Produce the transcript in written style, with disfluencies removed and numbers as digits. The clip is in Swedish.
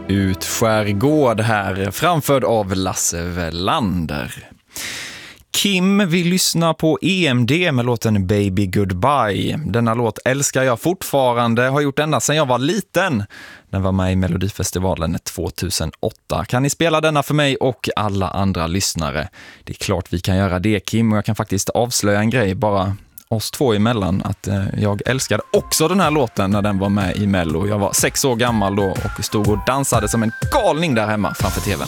Utskärgård här, framförd av Lasse Welander. Kim vill lyssna på EMD med låten Baby Goodbye. Denna låt älskar jag fortfarande, har gjort ända sedan jag var liten. Den var med i Melodifestivalen 2008. Kan ni spela denna för mig och alla andra lyssnare? Det är klart vi kan göra det, Kim, och jag kan faktiskt avslöja en grej bara oss två emellan, att jag älskade också den här låten när den var med i Mello. Jag var 6 år gammal då och stod och dansade som en galning där hemma framför tvn.